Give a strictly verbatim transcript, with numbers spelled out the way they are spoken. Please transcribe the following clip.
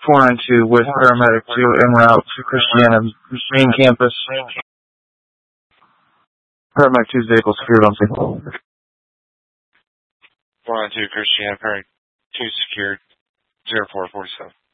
four nine two with paramedic two en route to Christiana main campus. Paramedic two's vehicle secured on signal. four nine two Christiana, paramedic two secured, zero four forty-seven.